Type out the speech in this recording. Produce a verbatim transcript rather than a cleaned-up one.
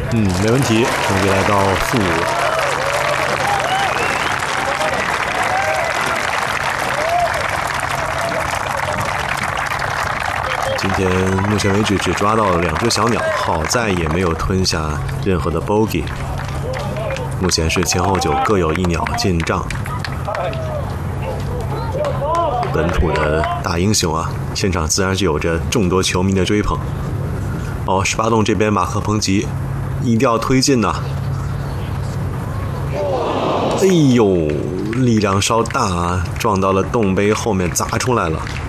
嗯，没问题，成绩来到负五。今天目前为止只抓到了两只小鸟，好在也没有吞下任何的 bogey。目前是前后九各有一鸟进账。本土的大英雄啊，现场自然是有着众多球迷的追捧。哦，十八洞这边马克彭吉一定要推进呐、啊！哎呦，力量稍大啊，撞到了洞杯后面砸出来了。